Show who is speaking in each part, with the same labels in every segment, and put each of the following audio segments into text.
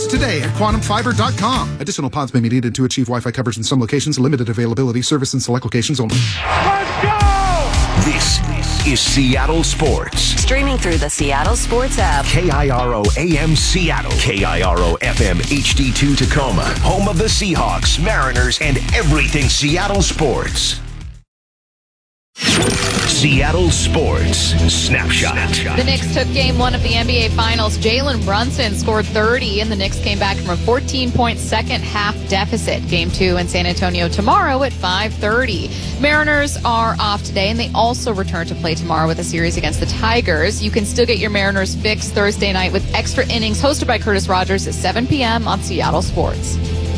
Speaker 1: today at quantumfiber.com. Additional pods may be needed to achieve Wi-Fi coverage in some locations. Limited availability. Service in select locations only.
Speaker 2: Let's go!
Speaker 3: This is Seattle Sports.
Speaker 4: Streaming through the Seattle Sports app.
Speaker 3: KIRO AM Seattle. KIRO FM HD2 Tacoma. Home of the Seahawks, Mariners, and everything Seattle sports. Seattle Sports Snapshot.
Speaker 5: The Knicks took game one of the NBA Finals. Jalen Brunson scored 30, and the Knicks came back from a 14-point second-half deficit. Game two in San Antonio tomorrow at 5:30. Mariners are off today, and they also return to play tomorrow with a series against the Tigers. You can still get your Mariners fix Thursday night with Extra Innings, hosted by Curtis Rogers at 7 p.m. on Seattle Sports.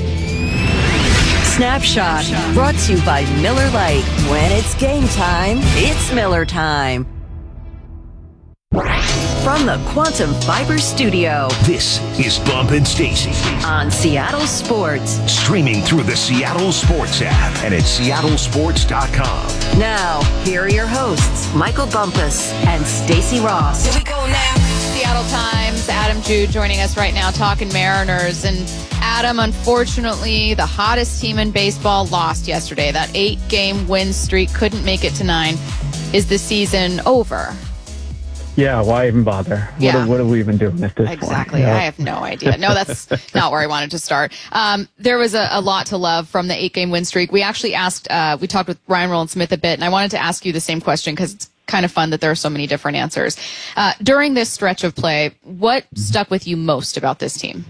Speaker 4: Snapshot, brought to you by Miller Lite. When it's game time, it's Miller time. From the Quantum Fiber Studio,
Speaker 3: this is Bump and Stacy
Speaker 4: on Seattle Sports.
Speaker 3: Streaming through the Seattle Sports app and at seattlesports.com.
Speaker 4: Now, here are your hosts, Michael Bumpus and Stacy Ross.
Speaker 5: Here we go now. Seattle Times, Adam Jude joining us right now talking Mariners. And Adam, unfortunately, the hottest team in baseball lost yesterday. That 8-game win streak couldn't make it to 9. Is the season over?
Speaker 6: Yeah, why even bother?
Speaker 5: Yeah.
Speaker 6: What are we even doing at this point?
Speaker 5: Exactly. I have no idea. No, that's not where I wanted to start. There was a lot to love from the 8-game win streak. We actually asked, we talked with Ryan Rowland-Smith a bit, and I wanted to ask you the same question because it's kind of fun that there are so many different answers. During this stretch of play, what stuck with you most about this team?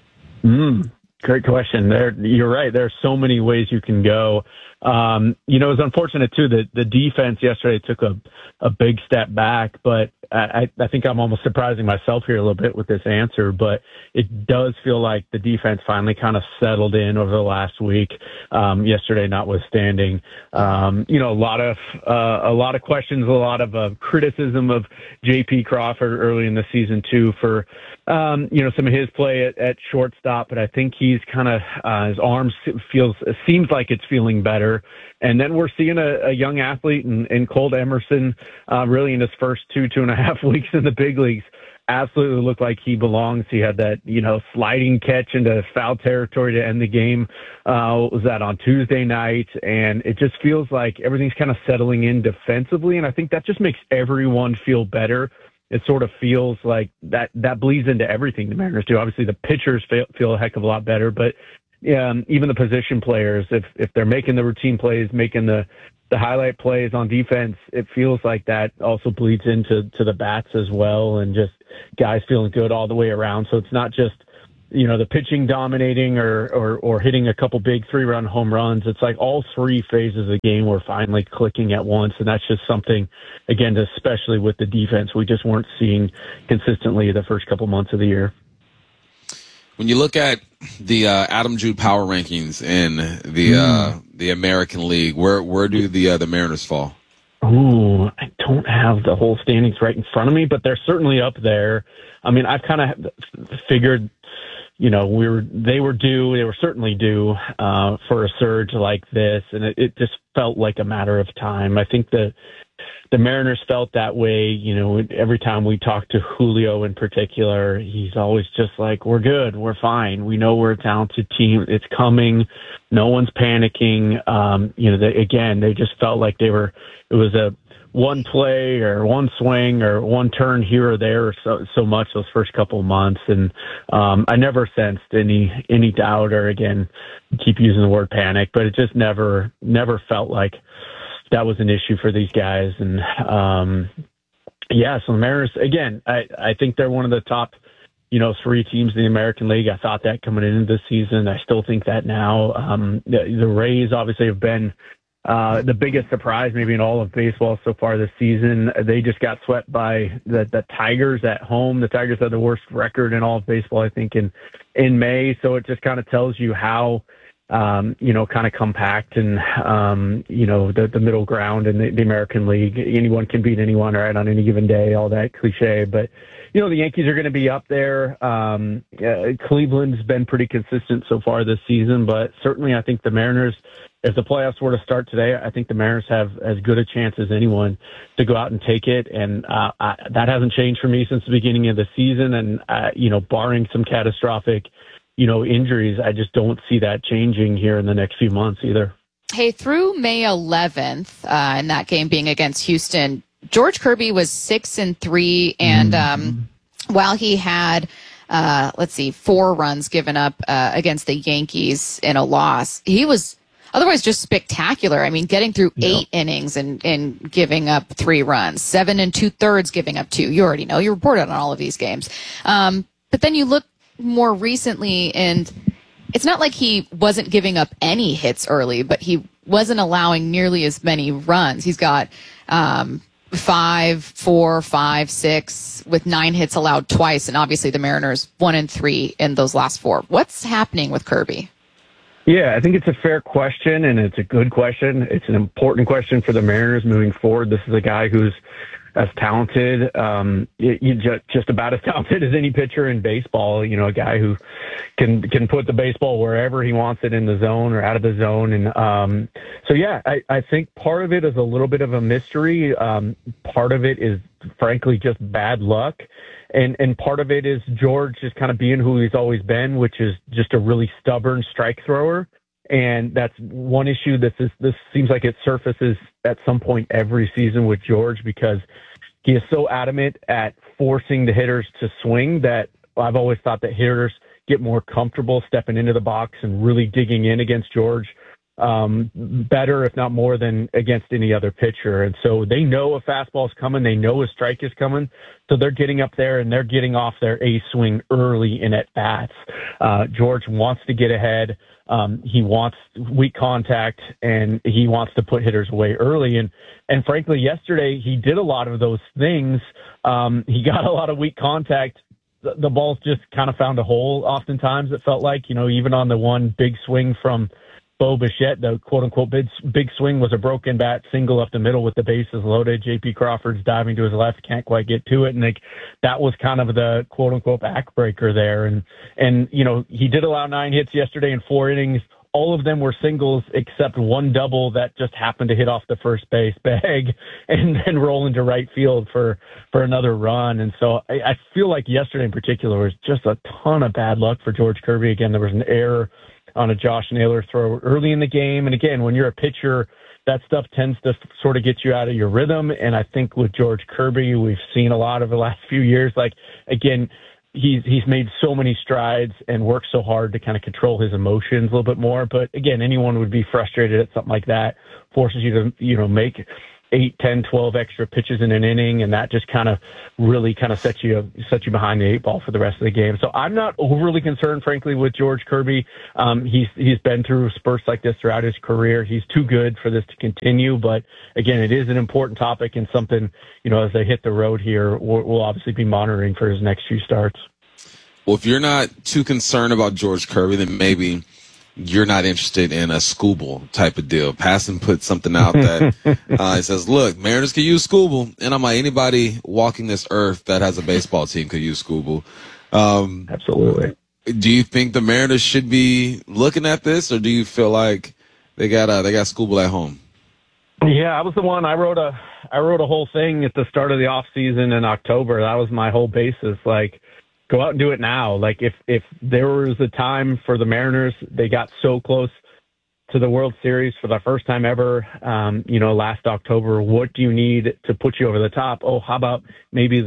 Speaker 6: Great question. You're right. There are so many ways you can go. It was unfortunate, too, that the defense yesterday took a big step back, but I think I'm almost surprising myself here a little bit with this answer, but it does feel like the defense finally kind of settled in over the last week, yesterday notwithstanding. A lot of questions, a lot of criticism of J.P. Crawford early in the season, too, for some of his play at shortstop, but I think he's kind of his arm seems like it's feeling better. And then we're seeing a young athlete in Colt Emerson, really in his first 2.5 weeks in the big leagues, absolutely looked like he belongs. He had that, sliding catch into foul territory to end the game. Was that on Tuesday night? And it just feels like everything's kind of settling in defensively. And I think that just makes everyone feel better. It sort of feels like that bleeds into everything the Mariners do. Obviously, the pitchers feel a heck of a lot better, but even the position players, if they're making the routine plays, making the highlight plays on defense, it feels like that also bleeds into the bats as well, and just guys feeling good all the way around. So it's not just the pitching dominating or hitting a couple big 3-run home runs. It's like all three phases of the game were finally clicking at once, and that's just something, again, especially with the defense, we just weren't seeing consistently the first couple months of the year.
Speaker 7: When you look at the Adam Jude power rankings in the American League, where do the Mariners fall?
Speaker 6: Oh, I don't have the whole standings right in front of me, but they're certainly up there. I mean, I've kind of figured, they were certainly due for a surge like this, and it just felt like a matter of time. I think the Mariners felt that way, every time we talk to Julio in particular, he's always just like, we're good, we're fine. We know we're a talented team. It's coming. No one's panicking. They just felt like it was a one play or one swing or one turn here or there so much those first couple of months. And I never sensed any doubt or, again, keep using the word panic, but it just never felt like that was an issue for these guys. And so the Mariners, again, I think they're one of the top, 3 teams in the American League. I thought that coming into this season. I still think that now. The Rays obviously have been the biggest surprise maybe in all of baseball so far this season. They just got swept by the Tigers at home. The Tigers had the worst record in all of baseball, I think, in May. So it just kind of tells you how kind of compact and, the middle ground in the American League. Anyone can beat anyone, right, on any given day, all that cliche. But, the Yankees are going to be up there. Cleveland's been pretty consistent so far this season, but certainly I think the Mariners, if the playoffs were to start today, I think the Mariners have as good a chance as anyone to go out and take it. And that hasn't changed for me since the beginning of the season. And, barring some catastrophic injuries, I just don't see that changing here in the next few months either.
Speaker 5: Hey, through May 11th, in that game being against Houston, George Kirby was 6-3, and while he had, 4 runs given up against the Yankees in a loss, he was otherwise just spectacular. I mean, getting through 8 innings and giving up 3 runs, 7 2/3 giving up 2. You already know. You reported on all of these games. But then you look more recently, and it's not like he wasn't giving up any hits early, but he wasn't allowing nearly as many runs. He's got 5, 4, 5, 6 with 9 hits allowed twice, and obviously the Mariners 1-3 in those last 4. What's happening with Kirby?
Speaker 6: Yeah, I think it's a fair question, and it's a good question. It's an important question for the Mariners moving forward. This is a guy who's as talented, just about as talented as any pitcher in baseball. A guy who can put the baseball wherever he wants it, in the zone or out of the zone. And I think part of it is a little bit of a mystery. Part of it is, frankly, just bad luck. And part of it is George just kind of being who he's always been, which is just a really stubborn strike thrower. And that's one issue this seems like it surfaces at some point every season with George, because he is so adamant at forcing the hitters to swing that I've always thought that hitters get more comfortable stepping into the box and really digging in against George better, if not more, than against any other pitcher. And so they know a fastball's coming. They know a strike is coming. So they're getting up there and they're getting off their A swing early in at bats. George wants to get ahead. He wants weak contact, and he wants to put hitters away early. And frankly, yesterday he did a lot of those things. He got a lot of weak contact. The balls just kind of found a hole oftentimes, it felt like, even on the one big swing from Bo Bichette, the quote-unquote big swing was a broken bat single up the middle with the bases loaded. J.P. Crawford's diving to his left, can't quite get to it, and that was kind of the quote-unquote backbreaker there. And he did allow 9 hits yesterday in 4 innings. All of them were singles except one double that just happened to hit off the first base bag and then roll into right field for another run. And so I feel like yesterday in particular was just a ton of bad luck for George Kirby. Again, there was an error on a Josh Naylor throw early in the game. And again, when you're a pitcher, that stuff tends to sort of get you out of your rhythm. And I think with George Kirby, we've seen a lot of the last few years. Again, he's made so many strides and worked so hard to kind of control his emotions a little bit more. But again, anyone would be frustrated at something like that. Forces you to, make 8, 10, 12 extra pitches in an inning, and that just kind of really kind of sets you behind the 8 ball for the rest of the game. So I'm not overly concerned, frankly, with George Kirby. He's been through spurts like this throughout his career. He's too good for this to continue. But again, it is an important topic and something, as they hit the road here, we'll obviously be monitoring for his next few starts.
Speaker 7: Well, if you're not too concerned about George Kirby, then maybe you're not interested in a Skubal type of deal. Passan put something out that it says, look, Mariners could use Skubal. And I'm like, anybody walking this earth that has a baseball team could use Skubal.
Speaker 6: Absolutely.
Speaker 7: Do you think the Mariners should be looking at this, or do you feel like they got Skubal at home?
Speaker 6: Yeah, I was the one. I wrote a whole thing at the start of the off season in October. That was my whole basis. Go out and do it now. If there was a time for the Mariners, they got so close to the World Series for the first time ever, last October. What do you need to put you over the top? Oh, how about maybe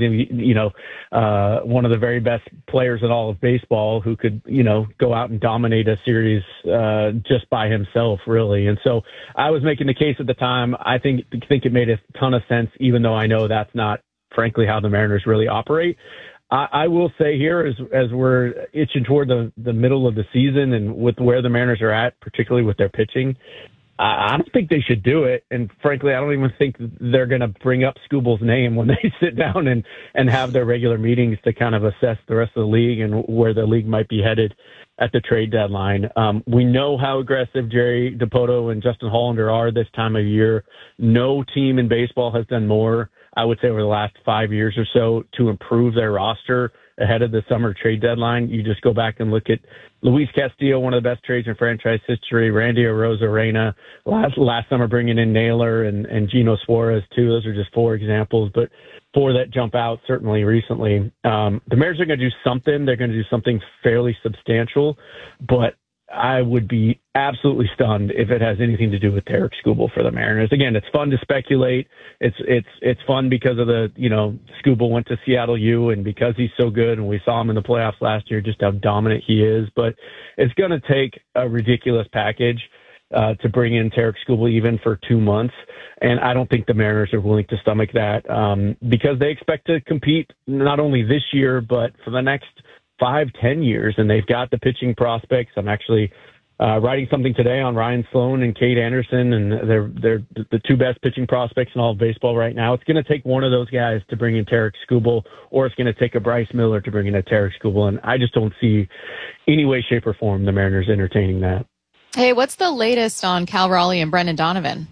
Speaker 6: one of the very best players in all of baseball who could, go out and dominate a series just by himself, really. And so I was making the case at the time. I think it made a ton of sense, even though I know that's not, frankly, how the Mariners really operate. I will say here, as we're itching toward the middle of the season and with where the Mariners are at, particularly with their pitching, I don't think they should do it. And frankly, I don't even think they're going to bring up Scooble's name when they sit down and have their regular meetings to kind of assess the rest of the league and where the league might be headed at the trade deadline. We know how aggressive Jerry Dipoto and Justin Hollander are this time of year. No team in baseball has done more, I would say, over the last 5 years or so to improve their roster ahead of the summer trade deadline. You just go back and look at Luis Castillo, one of the best trades in franchise history, Randy Arozarena, last summer bringing in Naylor and Gino Suarez, too. Those are just 4 examples, but 4 that jump out certainly recently. The Mariners are going to do something. They're going to do something fairly substantial, but I would be absolutely stunned if it has anything to do with Tarik Skubal for the Mariners. Again, it's fun to speculate. It's fun because of the, Skubal went to Seattle U, and because he's so good, and we saw him in the playoffs last year, just how dominant he is. But it's going to take a ridiculous package to bring in Tarik Skubal even for 2 months. And I don't think the Mariners are willing to stomach that because they expect to compete not only this year, but for the next 5-10 years, and they've got the pitching prospects. I'm actually writing something today on Ryan Sloan and Cade Anderson, and they're the 2 best pitching prospects in all of baseball right now. It's going to take one of those guys to bring in Tarik Skubal, or it's going to take a Bryce Miller to bring in a Tarik Skubal, and I just don't see any way, shape, or form the Mariners entertaining that.
Speaker 5: Hey, what's the latest on Cal Raleigh and Brendan Donovan?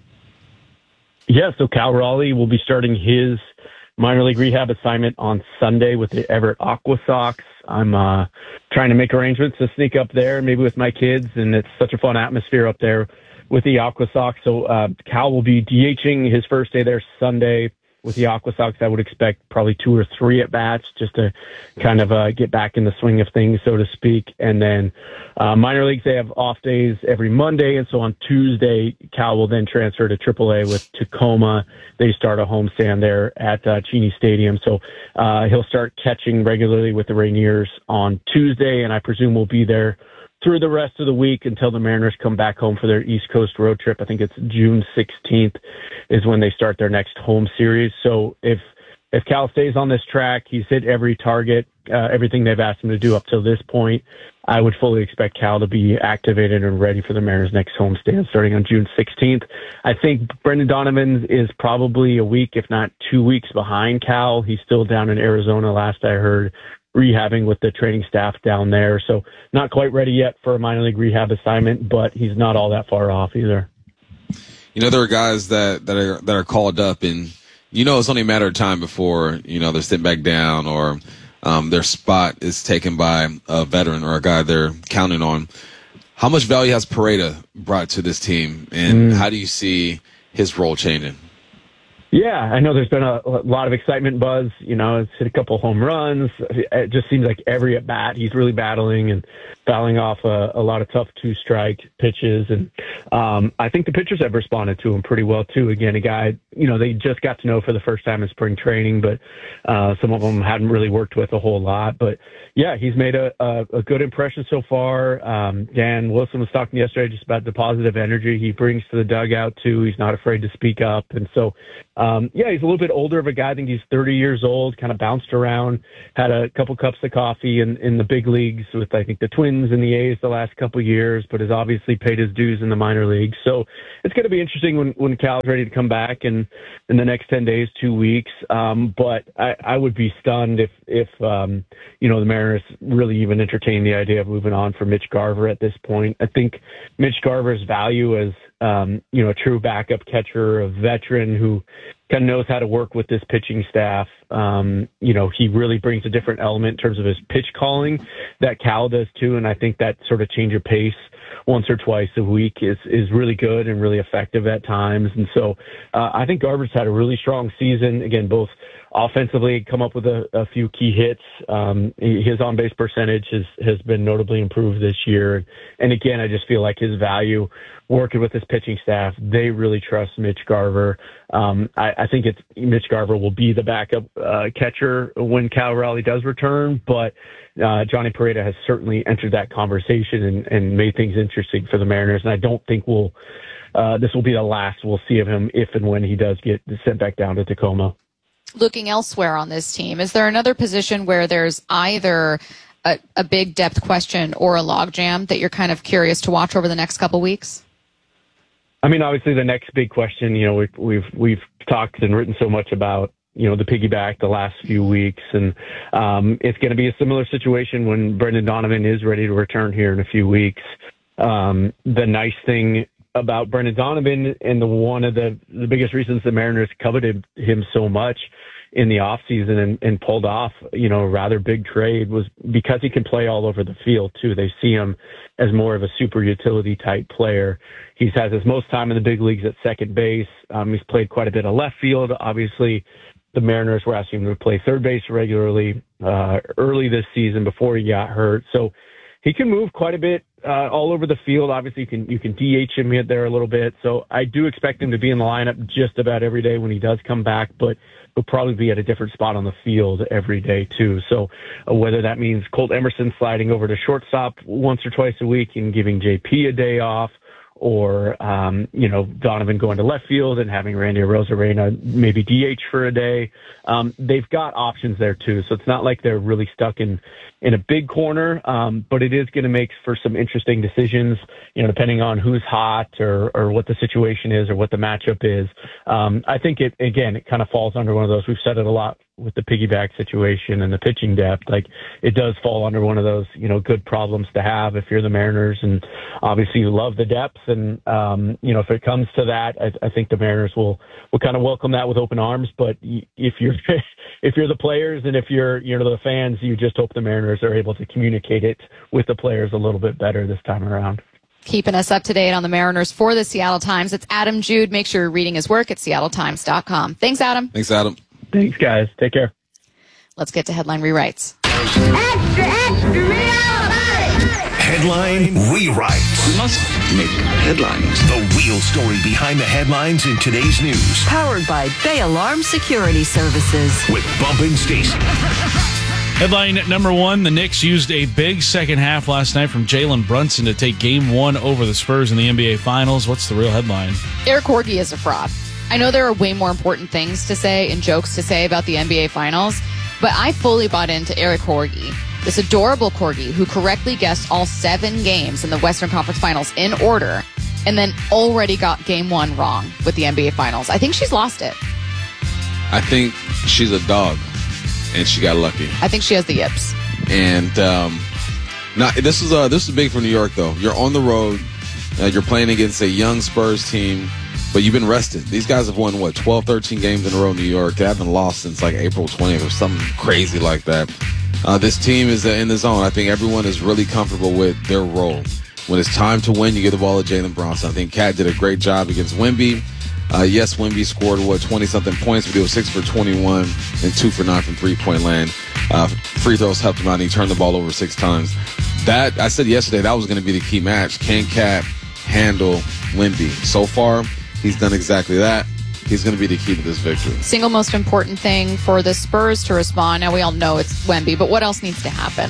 Speaker 6: Yeah, so Cal Raleigh will be starting his minor league rehab assignment on Sunday with the Everett Aqua Sox. I'm trying to make arrangements to sneak up there, maybe with my kids, and it's such a fun atmosphere up there with the Aqua Sox. So Cal will be DHing his first day there Sunday with the Aqua Sox. I would expect probably 2 or 3 at-bats just to kind of get back in the swing of things, so to speak. And then minor leagues, they have off days every Monday, and so on Tuesday, Cal will then transfer to AAA with Tacoma. They start a homestand there at Cheney Stadium. So he'll start catching regularly with the Rainiers on Tuesday, and I presume we'll be there through the rest of the week until the Mariners come back home for their East Coast road trip. I think it's June 16th is when they start their next home series. So if Cal stays on this track, he's hit every target, everything they've asked him to do up till this point, I would fully expect Cal to be activated and ready for the Mariners' next homestand starting on June 16th. I think Brendan Donovan is probably a week, if not 2 weeks behind Cal. He's still down in Arizona, last I heard, rehabbing with the training staff down there. So not quite ready yet for a minor league rehab assignment, but he's not all that far off either.
Speaker 7: There are guys that are called up, and it's only a matter of time before they're sitting back down or their spot is taken by a veteran or a guy they're counting on. How much value has Pareda brought to this team, and how do you see his role changing?
Speaker 6: Yeah, I know there's been a lot of excitement and buzz. It's hit a couple home runs. It just seems like every at-bat he's really battling and fouling off a lot of tough 2-strike pitches. And I think the pitchers have responded to him pretty well, too. Again, a guy, they just got to know for the first time in spring training, but some of them hadn't really worked with a whole lot. But, yeah, he's made a good impression so far. Dan Wilson was talking yesterday just about the positive energy he brings to the dugout, too. He's not afraid to speak up. And so, he's a little bit older of a guy. I think he's 30 years old, kind of bounced around, had a couple cups of coffee in the big leagues with, I think, the Twins and the A's the last couple of years, but has obviously paid his dues in the minor leagues. So it's going to be interesting when Cal's ready to come back in the next 10 days, 2 weeks. But I would be stunned if the Mariners really even entertain the idea of moving on for Mitch Garver at this point. I think Mitch Garver's value as a true backup catcher, a veteran who kind of knows how to work with this pitching staff. He really brings a different element in terms of his pitch calling that Cal does too. And I think that sort of change of pace once or twice a week is really good and really effective at times. And so I think Garver's had a really strong season. Again, both offensively, come up with a few key hits. His on-base percentage has been notably improved this year. And again, I just feel like his value working with his pitching staff, they really trust Mitch Garver. I think Mitch Garver will be the backup catcher when Cal Raleigh does return, but Johnny Pareda has certainly entered that conversation and made things interesting for the Mariners. And I don't think this will be the last we'll see of him if and when he does get sent back down to Tacoma.
Speaker 5: Looking elsewhere on this team, is there another position where there's either a big depth question or a logjam that you're kind of curious to watch over the next couple weeks?
Speaker 6: I mean, obviously the next big question, we've talked and written so much about, the piggyback the last few weeks. And it's going to be a similar situation when Brendan Donovan is ready to return here in a few weeks. The nice thing about Brendan Donovan, and one of the biggest reasons the Mariners coveted him so much in the offseason and pulled off, a rather big trade, was because he can play all over the field too. They see him as more of a super utility type player. He's had his most time in the big leagues at second base. He's played quite a bit of left field. Obviously, the Mariners were asking him to play third base regularly early this season before he got hurt. So he can move quite a bit all over the field. Obviously, you can DH him there a little bit. So I do expect him to be in the lineup just about every day when he does come back, but he'll probably be at a different spot on the field every day too. So whether that means Colt Emerson sliding over to shortstop once or twice a week and giving JP a day off, or, Donovan going to left field and having Randy Arozarena maybe DH for a day. They've got options there too. So it's not like they're really stuck in a big corner, but it is going to make for some interesting decisions, depending on who's hot or what the situation is or what the matchup is. I think it kind of falls under one of those. We've said it a lot with the piggyback situation and the pitching depth. Like, it does fall under one of those, good problems to have if you're the Mariners, and obviously you love the depth. And, if it comes to that, I think the Mariners will kind of welcome that with open arms. But if you're the players and if you're, the fans, you just hope the Mariners are able to communicate it with the players a little bit better this time around.
Speaker 5: Keeping us up to date on the Mariners for the Seattle Times, it's Adam Jude. Make sure you're reading his work at seattletimes.com. Thanks, Adam.
Speaker 7: Thanks, Adam.
Speaker 6: Thanks, guys. Take care.
Speaker 5: Let's get to headline rewrites.
Speaker 8: Extra, extra, real
Speaker 3: Headline rewrites.
Speaker 9: We must make headlines.
Speaker 3: The real story behind the headlines in today's news.
Speaker 4: Powered by Bay Alarm Security Services.
Speaker 3: With Bump and Stacy.
Speaker 10: Headline number one, the Knicks used a big second half last night from Jalen Brunson to take Game 1 over the Spurs in the NBA Finals. What's the real headline?
Speaker 5: Eric Gorgui is a fraud. I know there are way more important things to say and jokes to say about the NBA Finals, but I fully bought into Eric Gorgui, this adorable Corgi who correctly guessed all 7 games in the Western Conference Finals in order and then already got Game 1 wrong with the NBA Finals. I think she's lost it.
Speaker 7: I think she's a dog, and she got lucky.
Speaker 5: I think she has the yips.
Speaker 7: And this is big for New York, though. You're on the road. You're playing against a young Spurs team, but you've been rested. These guys have won, 12, 13 games in a row in New York. They haven't lost since like April 20th or something crazy like that. This team is in the zone. I think everyone is really comfortable with their role. When it's time to win, you give the ball to Jalen Brunson. I think Kat did a great job against Wemby. Yes, Wemby scored, 20-something points, but he was 6 for 21 and 2 for 9 from three-point land. Free throws helped him out, and he turned the ball over 6 times. That, I said yesterday, that was going to be the key match. Can Kat handle Wemby? So far, he's done exactly that. He's going to be the key to this victory. Single most important thing for the Spurs to respond. Now, we all know it's Wemby, but what else needs to happen?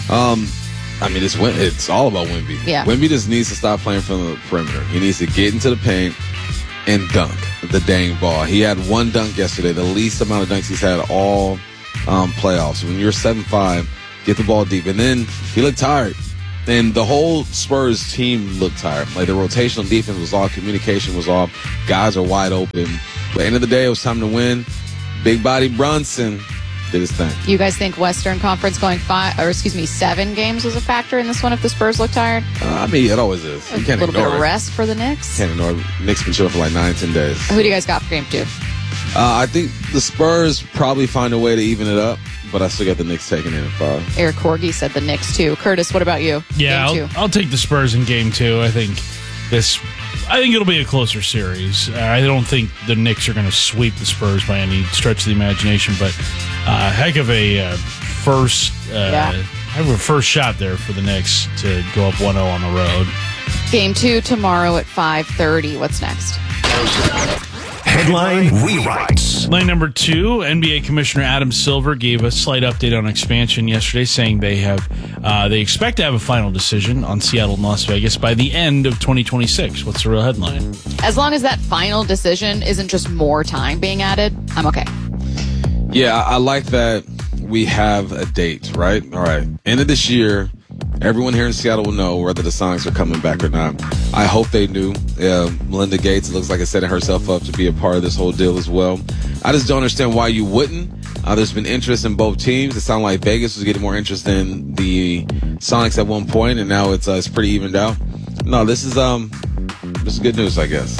Speaker 7: It's all about Wemby. Yeah. Wemby just needs to stop playing from the perimeter. He needs to get into the paint and dunk the dang ball. He had 1 dunk yesterday, the least amount of dunks he's had all playoffs. When you're 7'5", get the ball deep. And then he looked tired. And the whole Spurs team looked tired. Like, the rotational defense was off, communication was off, guys are wide open. But at the end of the day, it was time to win. Big body Brunson did his thing. You guys think Western Conference going 7 games was a factor in this one if the Spurs look tired? It always is. You can't ignore it. A little bit of rest for the Knicks? Can't ignore it. Knicks been chilling for like 9-10 days. Who do you guys got for game 2? I think the Spurs probably find a way to even it up, but I still got the Knicks taking it in 5. Eric Corgi said the Knicks too. Curtis, what about you?
Speaker 10: Yeah, I'll take the Spurs in game 2. I think it'll be a closer series. I don't think the Knicks are going to sweep the Spurs by any stretch of the imagination, but heck of a first shot there for the Knicks to go up 1-0 on the road.
Speaker 5: Game 2 tomorrow at 5:30. What's next?
Speaker 3: Headline rewrites.
Speaker 10: Line number 2, NBA Commissioner Adam Silver gave a slight update on expansion yesterday, saying they expect to have a final decision on Seattle and Las Vegas by the end of 2026. What's the real headline? As long as that final decision isn't just more time being added, I'm okay. Yeah, I like that we have a date, right? All right. End of this year,
Speaker 7: Everyone here in Seattle will know whether the Sonics are coming back or not. I hope they do. Melinda Gates, it looks like, is setting herself up to be a part of this whole deal as well. I just don't understand why you wouldn't. There's been interest in both teams. It sounded like Vegas was getting more interest in the Sonics at one point, and now it's pretty evened out. No, this is good news, I guess.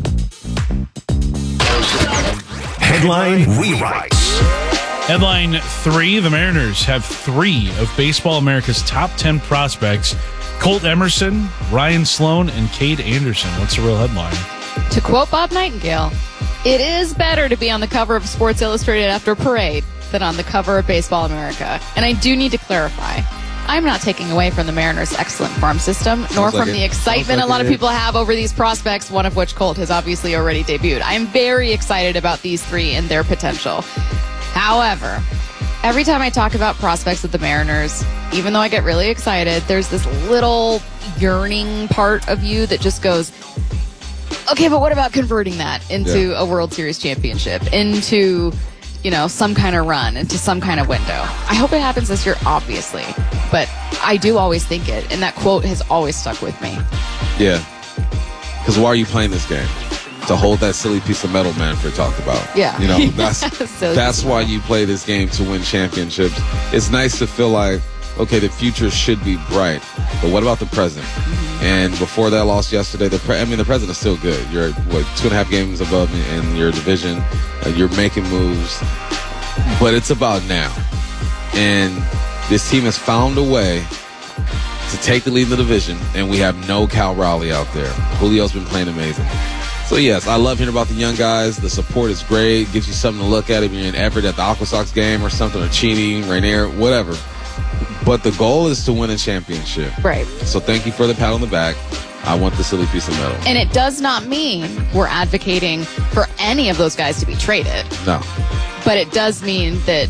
Speaker 3: Headline rewrites.
Speaker 10: Headline 3, the Mariners have 3 of Baseball America's top 10 prospects: Colt Emerson, Ryan Sloan, and Cade Anderson. What's the real headline?
Speaker 5: To quote Bob Nightingale, it is better to be on the cover of Sports Illustrated after a parade than on the cover of Baseball America. And I do need to clarify, I'm not taking away from the Mariners' excellent farm system, nor from the excitement a lot of people have over these prospects, one of which Colt has obviously already debuted. I am very excited about these 3 and their potential. However, every time I talk about prospects with the Mariners, even though I get really excited, there's this little yearning part of you that just goes, okay, but what about converting that into a World Series championship, into, some kind of run, into some kind of window? I hope it happens this year, obviously, but I do always think it, and that quote has always stuck with me.
Speaker 7: Yeah. Because why are you playing this game? To hold that silly piece of metal Manfred talked about.
Speaker 5: Yeah.
Speaker 7: That's why you play this game, to win championships. It's nice to feel like, okay, the future should be bright, but what about the present? Mm-hmm. And before that loss yesterday, the present is still good. You're 2.5 games above in your division. You're making moves, but it's about now. And this team has found a way to take the lead in the division, and we have no Cal Raleigh out there. Julio's been playing amazing. So, yes, I love hearing about the young guys. The support is great. Gives you something to look at if you're in Everett at the Aqua Sox game or something, or Cheney, Rainier, whatever. But the goal is to win a championship.
Speaker 5: Right.
Speaker 7: So thank you for the pat on the back. I want the silly piece of metal.
Speaker 5: And it does not mean we're advocating for any of those guys to be traded.
Speaker 7: No.
Speaker 5: But it does mean that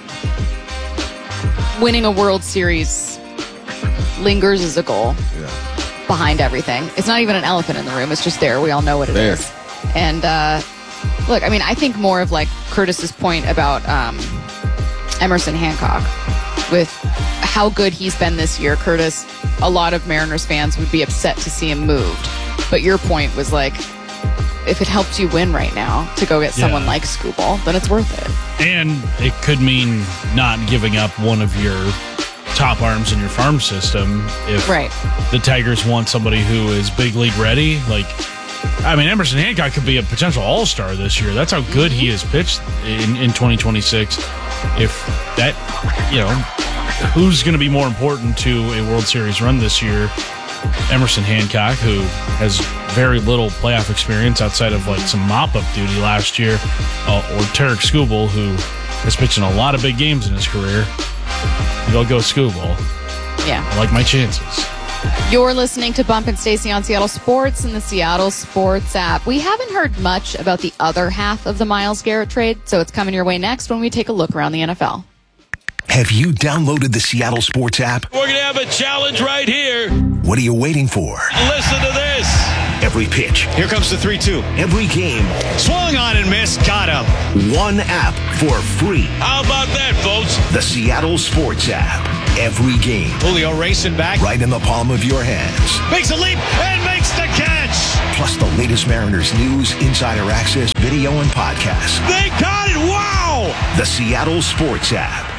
Speaker 5: winning a World Series lingers as a goal.
Speaker 7: Yeah.
Speaker 5: Behind everything. It's not even an elephant in the room. It's just there. We all know what it is. And look, I think more of like Curtis's point about Emerson Hancock, with how good he's been this year. Curtis, a lot of Mariners fans would be upset to see him moved. But your point was like, if it helps you win right now to go get someone like Skubal, then it's worth it.
Speaker 10: And it could mean not giving up one of your top arms in your farm system if the Tigers want somebody who is big league ready. Emerson Hancock could be a potential all-star this year. That's how good he has pitched in 2026. If that, who's going to be more important to a World Series run this year? Emerson Hancock, who has very little playoff experience outside of some mop-up duty last year, or Tarek Skubal, who has pitched in a lot of big games in his career. I'll go Skubal.
Speaker 5: Yeah.
Speaker 10: I like my chances.
Speaker 5: You're listening to Bump and Stacy on Seattle Sports and the Seattle Sports app. We haven't heard much about the other half of the Myles Garrett trade, so it's coming your way next when we take a look around the NFL.
Speaker 3: Have you downloaded the Seattle Sports app?
Speaker 2: We're going to have a challenge right here.
Speaker 3: What are you waiting for?
Speaker 2: Listen to this.
Speaker 3: Every pitch.
Speaker 2: Here comes the 3-2.
Speaker 3: Every game.
Speaker 2: Swung on and missed. Got him.
Speaker 3: One app for free.
Speaker 2: How about that, folks?
Speaker 3: The Seattle Sports app. Every game.
Speaker 2: Julio racing back.
Speaker 3: Right in the palm of your hands.
Speaker 2: Makes a leap and makes the catch.
Speaker 3: Plus the latest Mariners news, insider access, video, and podcasts.
Speaker 2: They got it. Wow.
Speaker 3: The Seattle Sports app.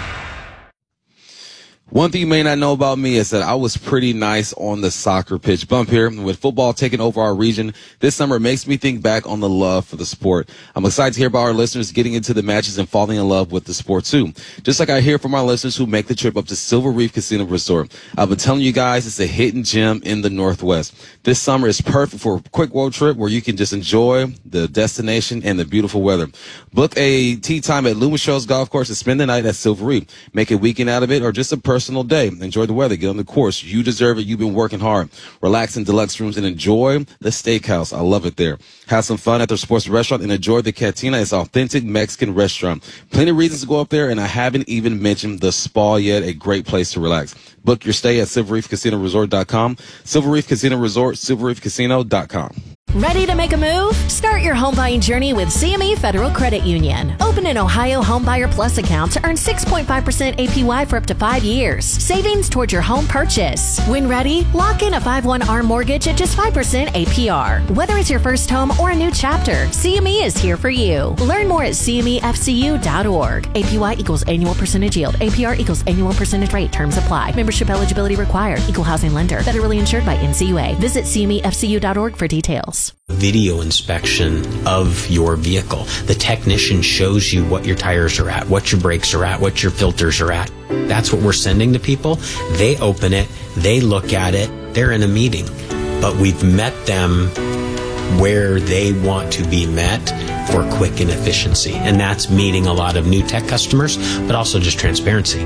Speaker 7: One thing you may not know about me is that I was pretty nice on the soccer pitch. Bump here. With football taking over our region this summer, makes me think back on the love for the sport. I'm excited to hear about our listeners getting into the matches and falling in love with the sport too. Just like I hear from our listeners who make the trip up to Silver Reef Casino Resort. I've been telling you guys, it's a hidden gem in the Northwest. This summer is perfect for a quick road trip where you can just enjoy the destination and the beautiful weather. Book a tee time at Loomis Shoals Golf Course and spend the night at Silver Reef. Make a weekend out of it or just a personal day. Enjoy the weather. Get on the course. You deserve it. You've been working hard. Relax in deluxe rooms and enjoy the steakhouse. I love it there. Have some fun at their sports restaurant and enjoy the Cantina. It's an authentic Mexican restaurant. Plenty of reasons to go up there, and I haven't even mentioned the spa yet. A great place to relax. Book your stay at SilverReefCasinoResort.com. Silver Reef Casino Resort, SilverReefCasino.com.
Speaker 11: Ready to make a move? Start your home buying journey with CME Federal Credit Union. Open an Ohio Homebuyer Plus account to earn 6.5% APY for up to 5 years. Savings towards your home purchase. When ready, lock in a 5/1 ARM mortgage at just 5% APR. Whether it's your first home or a new chapter, CME is here for you. Learn more at CMEFCU.org. APY equals annual percentage yield. APR equals annual percentage rate. Terms apply. Membership eligibility required. Equal housing lender. Federally insured by NCUA. Visit CMEFCU.org for details.
Speaker 12: Video inspection of your vehicle. The technician shows you what your tires are at, what your brakes are at, what your filters are at. That's what we're sending to people. They open it, they look at it, they're in a meeting. But we've met them where they want to be met for quick and efficiency. And that's meeting a lot of new tech customers, but also just transparency.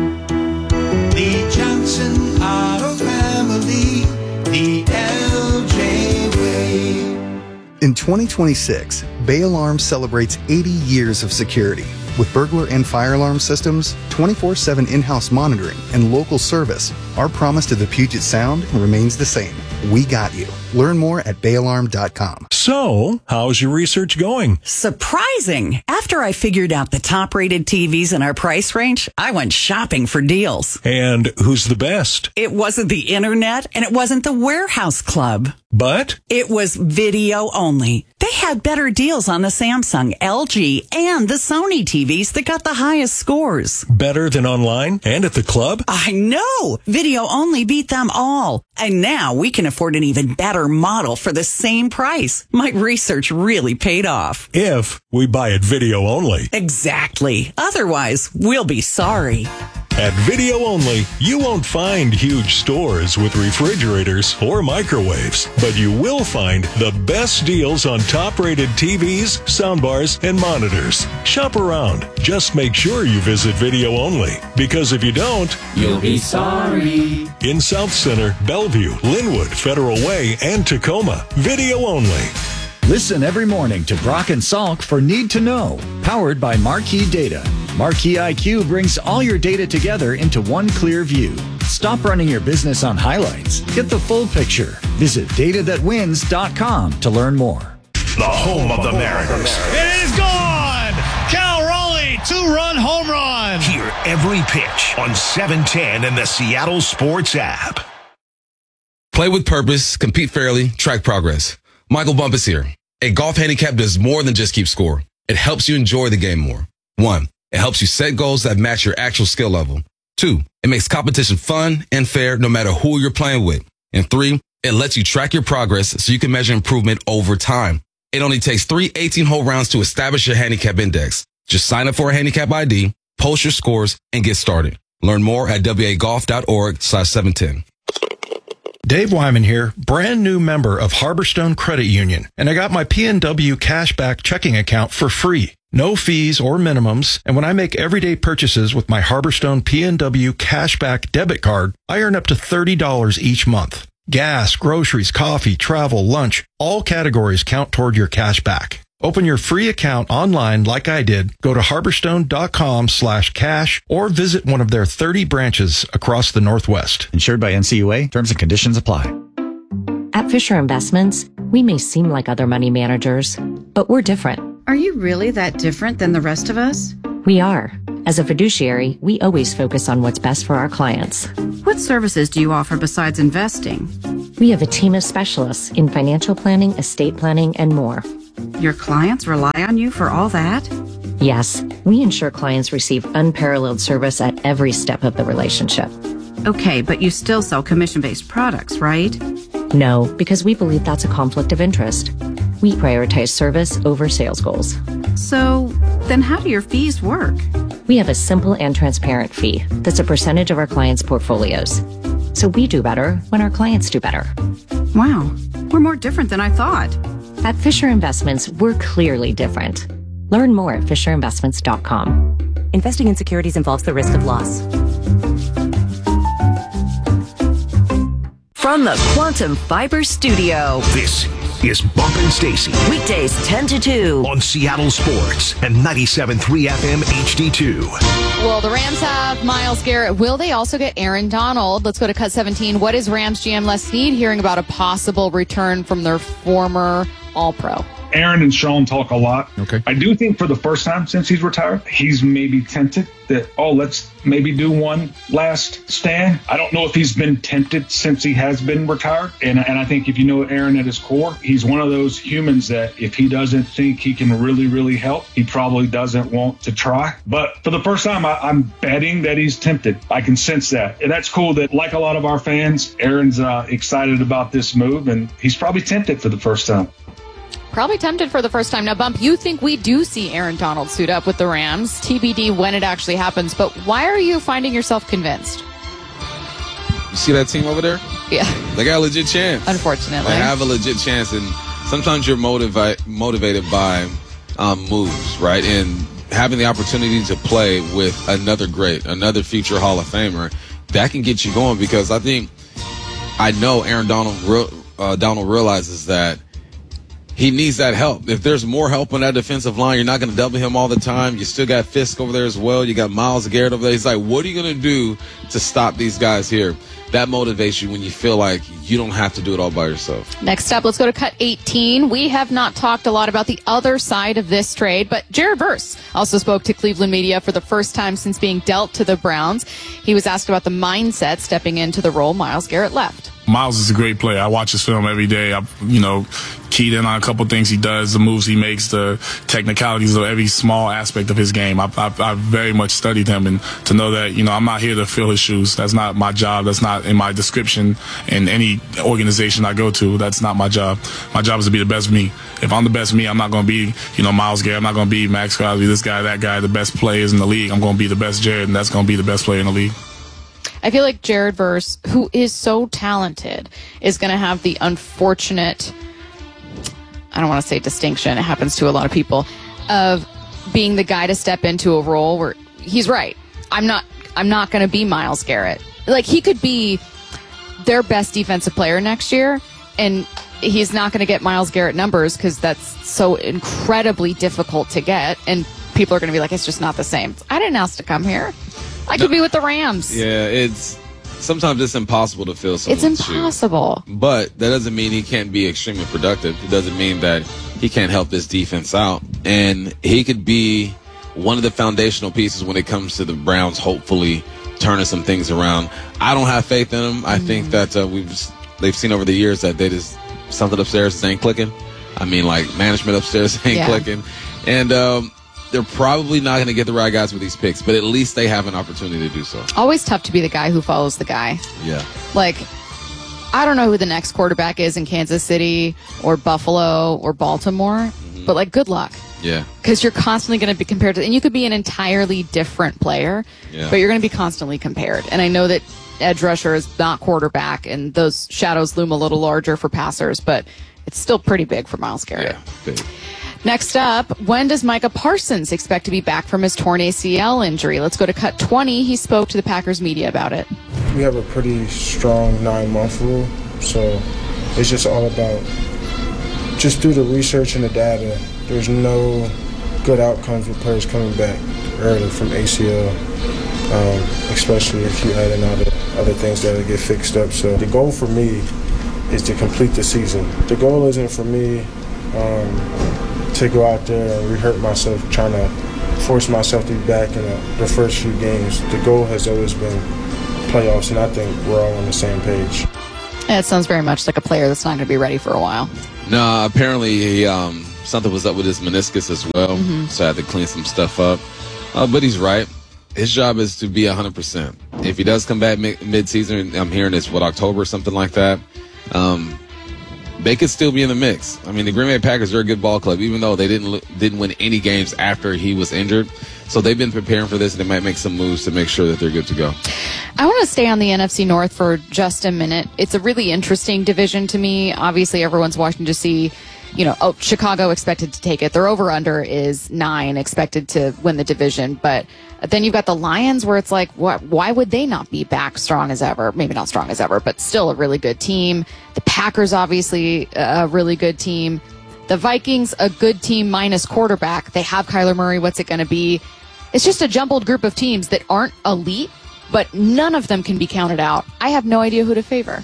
Speaker 13: The Johnson Auto Family, the LJ way.
Speaker 14: In 2026, Bay Alarm celebrates 80 years of security. With burglar and fire alarm systems, 24/7 in-house monitoring, and local service, our promise to the Puget Sound remains the same. We got you. Learn more at bayalarm.com.
Speaker 15: So, how's your research going?
Speaker 16: Surprising. After I figured out the top-rated TVs in our price range, I went shopping for deals.
Speaker 15: And who's the best?
Speaker 16: It wasn't the internet, and it wasn't the warehouse club.
Speaker 15: But?
Speaker 16: It was video only. They had better deals on the Samsung, LG, and the Sony TVs that got the highest scores.
Speaker 15: Better than online and at the club?
Speaker 16: I know! Video only beat them all. And now we can afford an even better model for the same price. My research really paid off.
Speaker 15: If we buy it video only.
Speaker 16: Exactly. Otherwise, we'll be sorry.
Speaker 15: At Video Only, you won't find huge stores with refrigerators or microwaves, but you will find the best deals on top-rated TVs, soundbars, and monitors. Shop around. Just make sure you visit Video Only, because if you don't,
Speaker 13: you'll be sorry.
Speaker 15: In South Center, Bellevue, Linwood, Federal Way, and Tacoma, Video Only.
Speaker 17: Listen every morning to Brock and Salk for Need to Know, powered by Marquee Data. Marquee IQ brings all your data together into one clear view. Stop running your business on highlights. Get the full picture. Visit datathatwins.com to learn more.
Speaker 3: The home of the Mariners.
Speaker 2: It is gone! Cal Raleigh, 2-run home run!
Speaker 3: Hear every pitch on 710 and the Seattle Sports app.
Speaker 18: Play with purpose, compete fairly, track progress. Michael Bumpus here. A golf handicap does more than just keep score. It helps you enjoy the game more. 1, it helps you set goals that match your actual skill level. 2, it makes competition fun and fair no matter who you're playing with. And 3, it lets you track your progress so you can measure improvement over time. It only takes 3 18-hole rounds to establish your handicap index. Just sign up for a handicap ID, post your scores, and get started. Learn more at wagolf.org/710.
Speaker 19: Dave Wyman here, brand new member of Harborstone Credit Union, and I got my PNW Cashback checking account for free. No fees or minimums, and when I make everyday purchases with my Harborstone PNW Cashback debit card, I earn up to $30 each month. Gas, groceries, coffee, travel, lunch, all categories count toward your cashback. Open your free account online like I did. Go to harborstone.com/cash or visit one of their 30 branches across the Northwest.
Speaker 17: Insured by NCUA. Terms and conditions apply.
Speaker 20: At Fisher Investments, we may seem like other money managers, but we're different.
Speaker 21: Are you really that different than the rest of us?
Speaker 20: We are. As a fiduciary, we always focus on what's best for our clients.
Speaker 21: What services do you offer besides investing?
Speaker 20: We have a team of specialists in financial planning, estate planning, and more.
Speaker 21: Your clients rely on you for all that?
Speaker 20: Yes, we ensure clients receive unparalleled service at every step of the relationship.
Speaker 21: Okay, but you still sell commission-based products, right?
Speaker 20: No, because we believe that's a conflict of interest. We prioritize service over sales goals.
Speaker 21: So, then how do your fees work?
Speaker 20: We have a simple and transparent fee that's a percentage of our clients' portfolios. So we do better when our clients do better.
Speaker 21: Wow, we're more different than I thought.
Speaker 20: At Fisher Investments, we're clearly different. Learn more at FisherInvestments.com.
Speaker 22: Investing in securities involves the risk of loss.
Speaker 4: From the Quantum Fiber Studio.
Speaker 3: This is Bumpin' Stacy.
Speaker 4: Weekdays 10 to 2
Speaker 3: on Seattle Sports and 97.3 FM HD2.
Speaker 5: Well, the Rams have Myles Garrett. Will they also get Aaron Donald? Let's go to Cut 17. What is Rams GM Les Snead hearing about a possible return from their former All-Pro?
Speaker 1: Aaron and Sean talk a lot.
Speaker 6: Okay.
Speaker 1: I do think for the first time since he's retired, he's maybe tempted that, let's maybe do one last stand. I don't know if he's been tempted since he has been retired. And I think if you know Aaron at his core, he's one of those humans that if he doesn't think he can really, really help, he probably doesn't want to try. But for the first time, I'm betting that he's tempted. I can sense that. And that's cool that, like a lot of our fans, Aaron's excited about this move, and he's probably tempted for the first time.
Speaker 5: Probably tempted for the first time. Now, Bump, you think we do see Aaron Donald suit up with the Rams? TBD when it actually happens. But why are you finding yourself convinced?
Speaker 7: You see that team over there?
Speaker 5: Yeah.
Speaker 7: They got a legit chance.
Speaker 5: Unfortunately.
Speaker 7: They have a legit chance. And sometimes you're motivated by moves, right? And having the opportunity to play with another great, another future Hall of Famer, that can get you going because I know Aaron Donald realizes that he needs that help. If there's more help on that defensive line, you're not going to double him all the time. You still got Fisk over there as well. You got Myles Garrett over there. He's like, what are you going to do to stop these guys here? That motivates you when you feel like you don't have to do it all by yourself.
Speaker 5: Next up, let's go to Cut 18. We have not talked a lot about the other side of this trade, but Jared Verse also spoke to Cleveland media for the first time since being dealt to the Browns. He was asked about the mindset stepping into the role Myles Garrett left.
Speaker 23: Myles is a great player. I watch his film every day. I've, keyed in on a couple things he does, the moves he makes, the technicalities of every small aspect of his game. I've very much studied him, and to know that, I'm not here to fill his shoes. That's not my job. That's not in my description in any organization I go to. That's not my job. My job is to be the best me. If I'm the best me, I'm not going to be, Myles Garrett. I'm not going to be Max Crosby, this guy, that guy, the best players in the league. I'm going to be the best Jared, and that's going to be the best player in the league.
Speaker 5: I feel like Jared Verse, who is so talented, is going to have the unfortunate, I don't want to say distinction, it happens to a lot of people, of being the guy to step into a role where he's right. I'm not going to be Myles Garrett. Like, he could be their best defensive player next year, and he's not going to get Myles Garrett numbers because that's so incredibly difficult to get, and people are going to be like, it's just not the same. I didn't ask to come here. I could be with the Rams.
Speaker 7: Yeah, sometimes it's impossible to fill someone's
Speaker 5: shoes. It's impossible.
Speaker 7: But that doesn't mean he can't be extremely productive. It doesn't mean that he can't help this defense out. And he could be one of the foundational pieces when it comes to the Browns, hopefully turning some things around. I don't have faith in him. I think that they've seen over the years that they just something upstairs ain't clicking. I mean, like, management upstairs ain't clicking. And they're probably not going to get the right guys with these picks, but at least they have an opportunity to do so.
Speaker 5: Always tough to be the guy who follows the guy.
Speaker 7: Yeah.
Speaker 5: Like, I don't know who the next quarterback is in Kansas City or Buffalo or Baltimore, but, like, good luck.
Speaker 7: Yeah.
Speaker 5: Because you're constantly going to be compared to, and you could be an entirely different player, but you're going to be constantly compared. And I know that edge rusher is not quarterback, and those shadows loom a little larger for passers, but it's still pretty big for Myles Garrett.
Speaker 7: Yeah, big.
Speaker 5: Next up, when does Micah Parsons expect to be back from his torn ACL injury? Let's go to Cut 20. He spoke to the Packers media about it.
Speaker 24: We have a pretty strong 9-month rule, so it's just all about just through the research and the data. There's no good outcomes with players coming back early from ACL, especially if you add in other things that get fixed up. So the goal for me is to complete the season. The goal isn't for me to go out there and re-hurt myself, trying to force myself to be back in the first few games. The goal has always been playoffs, and I think we're all on the same page.
Speaker 5: It sounds very much like a player that's not going to be ready for a while.
Speaker 7: No, apparently he, something was up with his meniscus as well, so I had to clean some stuff up. But he's right. His job is to be 100%. If he does come back mid-season, I'm hearing it's, October or something like that, they could still be in the mix. I mean, the Green Bay Packers are a good ball club, even though they didn't win any games after he was injured. So they've been preparing for this, and they might make some moves to make sure that they're good to go.
Speaker 5: I want to stay on the NFC North for just a minute. It's a really interesting division to me. Obviously, everyone's watching to see Chicago expected to take it. Their over-under is 9, expected to win the division. But then you've got the Lions where it's like, why would they not be back strong as ever? Maybe not strong as ever, but still a really good team. The Packers, obviously, a really good team. The Vikings, a good team minus quarterback. They have Kyler Murray. What's it going to be? It's just a jumbled group of teams that aren't elite, but none of them can be counted out. I have no idea who to favor.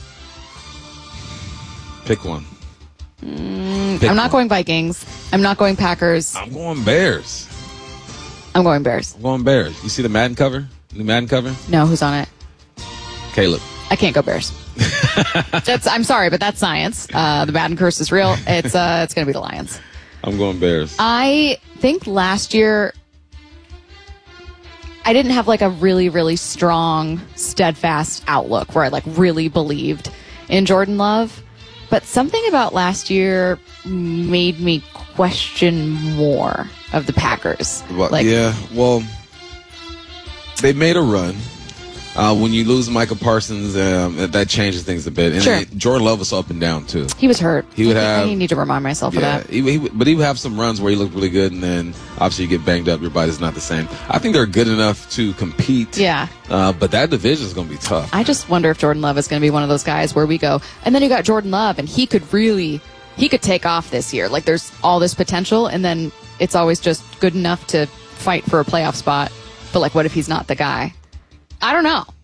Speaker 7: Pick one.
Speaker 5: I'm not going Vikings. I'm not going Packers.
Speaker 7: I'm going Bears.
Speaker 5: I'm going Bears.
Speaker 7: I'm going Bears. You see the Madden cover? The Madden cover?
Speaker 5: No, who's on it?
Speaker 7: Caleb.
Speaker 5: I can't go Bears. I'm sorry, but that's science. The Madden curse is real. It's going to be the Lions.
Speaker 7: I'm going Bears.
Speaker 5: I think last year I didn't have like a really, really strong, steadfast outlook where I like really believed in Jordan Love. But something about last year made me question more of the Packers.
Speaker 7: Well, they made a run. When you lose Micah Parsons, that changes things a bit. And
Speaker 5: Sure.
Speaker 7: Jordan Love was up and down, too.
Speaker 5: He was hurt.
Speaker 7: I
Speaker 5: need to remind myself of that.
Speaker 7: But he would have some runs where he looked really good, and then obviously you get banged up, your body's not the same. I think they're good enough to compete.
Speaker 5: Yeah.
Speaker 7: But that division is going to be tough.
Speaker 5: I just wonder if Jordan Love is going to be one of those guys where we go, and then you got Jordan Love, and he could take off this year. Like, there's all this potential, and then it's always just good enough to fight for a playoff spot. But, like, what if he's not the guy? I don't know.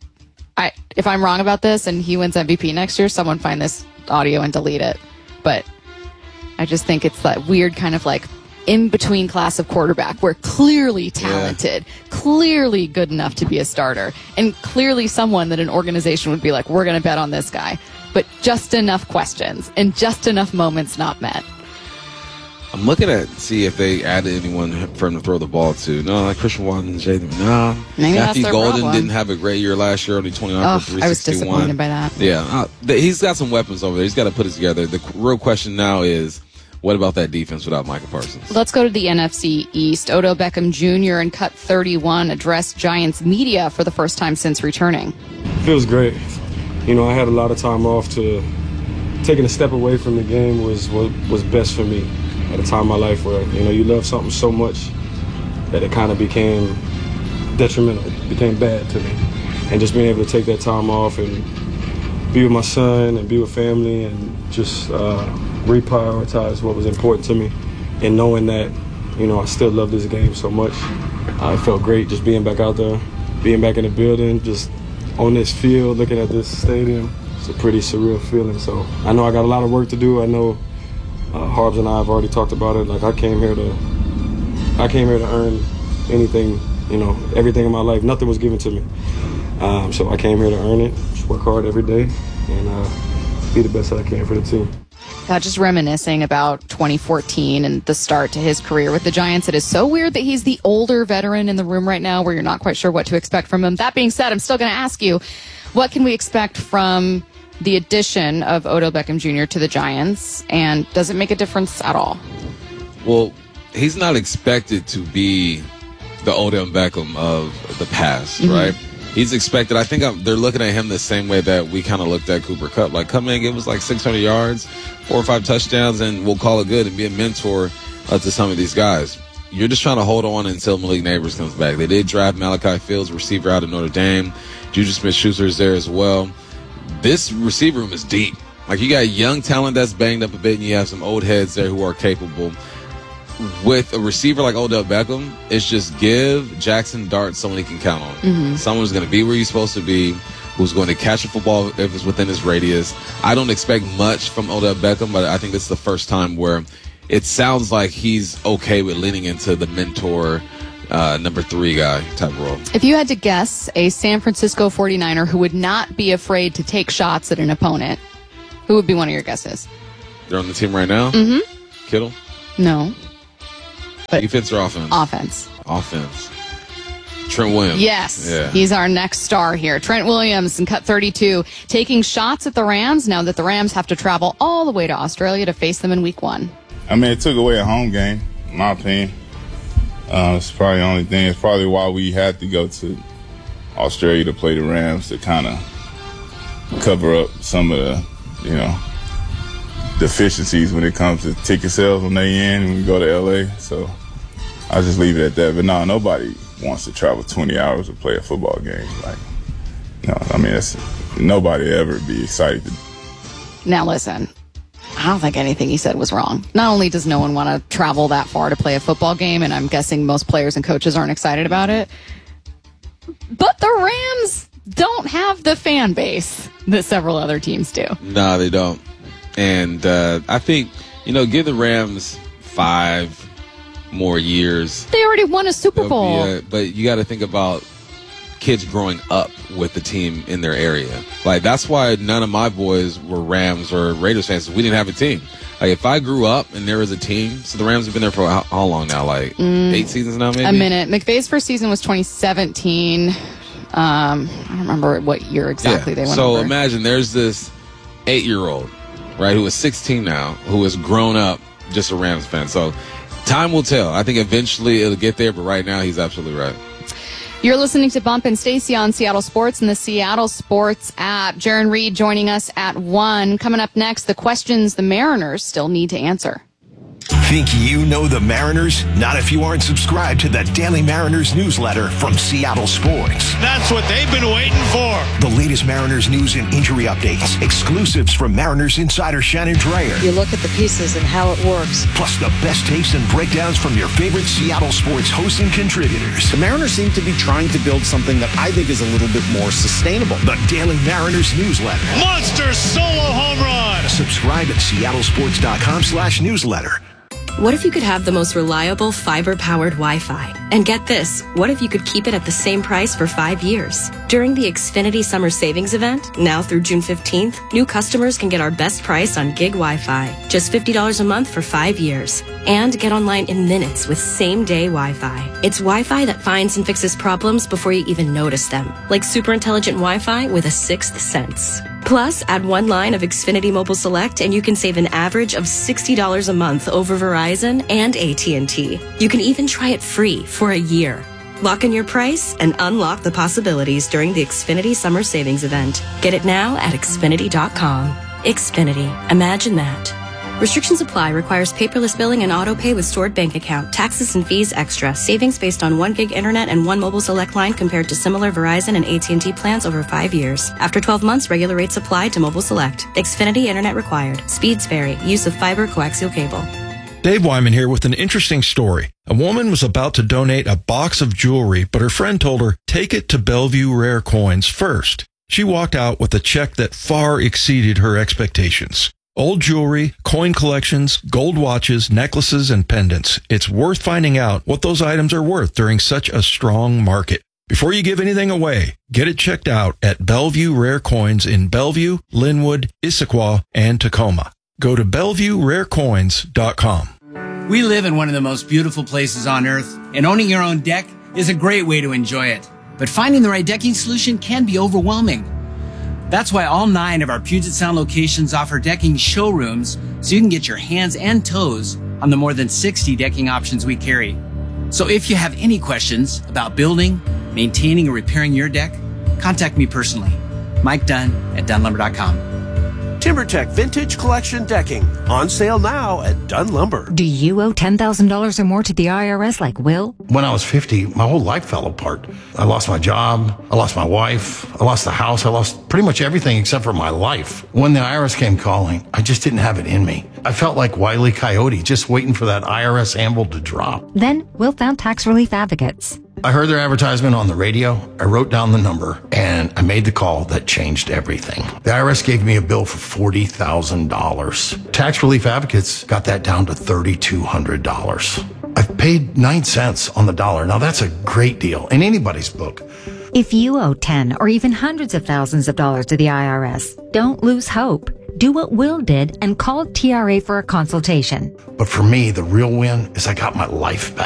Speaker 5: If I'm wrong about this and he wins MVP next year, someone find this audio and delete it. But I just think it's that weird kind of like in-between class of quarterback where clearly talented, clearly good enough to be a starter, and clearly someone that an organization would be like, we're going to bet on this guy. But just enough questions and just enough moments not met.
Speaker 7: I'm looking at see if they added anyone for him to throw the ball to. No, like Christian Watson, Jaden. No.
Speaker 5: Maybe
Speaker 7: Matthew
Speaker 5: that's
Speaker 7: Golden
Speaker 5: problem.
Speaker 7: didn't have a great year last year, only 29 for 361.
Speaker 5: I was disappointed by that.
Speaker 7: Yeah, he's got some weapons over there. He's got to put it together. The real question now is, what about that defense without Micah Parsons?
Speaker 5: Let's go to the NFC East. Odell Beckham Jr. and Cut 31 addressed Giants media for the first time since returning.
Speaker 24: Feels great. I had a lot of time off. Taking a step away from the game was best for me at a time in my life where, you love something so much that it kind of became detrimental, became bad to me. And just being able to take that time off and be with my son and be with family and just reprioritize what was important to me, and knowing that, I still love this game so much. It felt great just being back out there, being back in the building, just on this field, looking at this stadium. It's a pretty surreal feeling. So I know I got a lot of work to do. I know Harbs and I have already talked about it. Like I came here to earn anything, everything in my life. Nothing was given to me. So I came here to earn it, just work hard every day, and be the best that I can for the team.
Speaker 5: Just reminiscing about 2014 and the start to his career with the Giants. It is so weird that he's the older veteran in the room right now where you're not quite sure what to expect from him. That being said, I'm still going to ask you, what can we expect from the addition of Odell Beckham Jr. to the Giants, and does it make a difference at all?
Speaker 7: Well, he's not expected to be the Odell Beckham of the past, right? He's expected. I think they're looking at him the same way that we kind of looked at Cooper Kupp. Like, come in, give us like 600 yards, 4 or 5 touchdowns, and we'll call it good and be a mentor to some of these guys. You're just trying to hold on until Malik Neighbors comes back. They did draft Malachi Fields, receiver out of Notre Dame. Juju Smith-Schuster is there as well. This receiver room is deep. Like, you got young talent that's banged up a bit, and you have some old heads there who are capable. With a receiver like Odell Beckham, it's just give Jackson Dart someone he can count on. Someone who's going to be where he's supposed to be, who's going to catch a football if it's within his radius. I don't expect much from Odell Beckham, but I think this is the first time where it sounds like he's okay with leaning into the mentor, number 3 guy type role.
Speaker 5: If you had to guess a San Francisco 49er who would not be afraid to take shots at an opponent, who would be one of your guesses?
Speaker 7: They're on the team right now? Kittle?
Speaker 5: No.
Speaker 7: Defense or offense? Offense. Trent Williams.
Speaker 5: Yes.
Speaker 7: Yeah.
Speaker 5: He's our next star here. Trent Williams in Cut 32 taking shots at the Rams now that the Rams have to travel all the way to Australia to face them in Week 1.
Speaker 6: I mean, it took away a home game, in my opinion. It's probably the only thing. It's probably why we had to go to Australia to play the Rams, to kind of cover up some of the, deficiencies when it comes to ticket sales when they end and we go to LA. So I'll just leave it at that. But no, nobody wants to travel 20 hours to play a football game. Like, no, I mean, nobody ever be excited to.
Speaker 5: Now listen, I don't think anything he said was wrong. Not only does no one want to travel that far to play a football game, and I'm guessing most players and coaches aren't excited about it, but the Rams don't have the fan base that several other teams do.
Speaker 7: No, they don't. And I think, give the Rams 5 more years.
Speaker 5: They already won a Super Bowl.
Speaker 7: But you got to think about kids growing up with the team in their area. Like, that's why none of my boys were Rams or Raiders fans. We didn't have a team. Like, if I grew up and there was a team, so the Rams have been there for how long now? Like 8 seasons now, maybe?
Speaker 5: A minute. McVay's first season was 2017. I don't remember what year exactly they went over.
Speaker 7: So imagine there's this 8-year-old, right, who is 16 now, who has grown up just a Rams fan. So time will tell. I think eventually it'll get there, but right now he's absolutely right.
Speaker 5: You're listening to Bump and Stacy on Seattle Sports and the Seattle Sports app. Jaron Reed joining us at 1. Coming up next, the questions the Mariners still need to answer.
Speaker 3: Think you know the Mariners? Not if you aren't subscribed to the Daily Mariners newsletter from Seattle Sports.
Speaker 2: That's what they've been waiting for.
Speaker 3: The latest Mariners news and injury updates. Exclusives from Mariners insider Shannon Dreyer.
Speaker 8: You look at the pieces and how it works.
Speaker 3: Plus the best takes and breakdowns from your favorite Seattle Sports hosts and contributors.
Speaker 9: The Mariners seem to be trying to build something that I think is a little bit more sustainable.
Speaker 3: The Daily Mariners newsletter.
Speaker 2: Monster solo home run.
Speaker 3: Subscribe at seattlesports.com/newsletter.
Speaker 10: What if you could have the most reliable fiber-powered Wi-Fi? And get this, what if you could keep it at the same price for 5 years? During the Xfinity Summer Savings Event, now through June 15th, new customers can get our best price on gig Wi-Fi, just $50 a month for 5 years. And get online in minutes with same-day Wi-Fi. It's Wi-Fi that finds and fixes problems before you even notice them, like super intelligent Wi-Fi with a sixth sense. Plus, add 1 line of Xfinity Mobile Select and you can save an average of $60 a month over Verizon and AT&T. You can even try it free for a year. Lock in your price and unlock the possibilities during the Xfinity Summer Savings Event. Get it now at Xfinity.com. Xfinity. Imagine that. Restrictions apply. Requires paperless billing and auto pay with stored bank account. Taxes and fees extra. Savings based on 1 gig internet and 1 mobile select line compared to similar Verizon and AT&T plans over 5 years. After 12 months, regular rates apply to mobile select. Xfinity internet required. Speeds vary. Use of fiber coaxial cable.
Speaker 19: Dave Wyman here with an interesting story. A woman was about to donate a box of jewelry, but her friend told her, take it to Bellevue Rare Coins first. She walked out with a check that far exceeded her expectations. Old jewelry, coin collections, gold watches, necklaces, and pendants. It's worth finding out what those items are worth during such a strong market. Before you give anything away, get it checked out at Bellevue Rare Coins in Bellevue, Linwood, Issaquah, and Tacoma. Go to BellevueRareCoins.com.
Speaker 11: We live in one of the most beautiful places on earth, and owning your own deck is a great way to enjoy it. But finding the right decking solution can be overwhelming. That's why all 9 of our Puget Sound locations offer decking showrooms so you can get your hands and toes on the more than 60 decking options we carry. So if you have any questions about building, maintaining, or repairing your deck, contact me personally. Mike Dunn at DunnLumber.com.
Speaker 25: TimberTech Vintage Collection Decking. On sale now at Dunn Lumber.
Speaker 22: Do you owe $10,000 or more to the IRS like Will?
Speaker 26: When I was 50, my whole life fell apart. I lost my job. I lost my wife. I lost the house. I lost pretty much everything except for my life. When the IRS came calling, I just didn't have it in me. I felt like Wile E. Coyote, just waiting for that IRS anvil to drop.
Speaker 22: Then Will found Tax Relief Advocates.
Speaker 26: I heard their advertisement on the radio, I wrote down the number, and I made the call that changed everything. The IRS gave me a bill for $40,000. Tax Relief Advocates got that down to $3,200. I've paid 9 cents on the dollar. Now that's a great deal in anybody's book.
Speaker 22: If you owe 10 or even hundreds of thousands of dollars to the IRS, don't lose hope. Do what Will did and call TRA for a consultation.
Speaker 26: But for me, the real win is I got my life back.